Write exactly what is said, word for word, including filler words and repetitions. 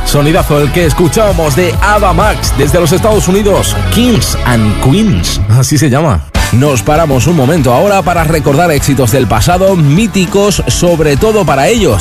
Sonidazo el que escuchábamos de Ava Max desde los Estados Unidos. Kings and Queens, así se llama. Nos paramos un momento ahora para recordar éxitos del pasado, míticos sobre todo para ellos.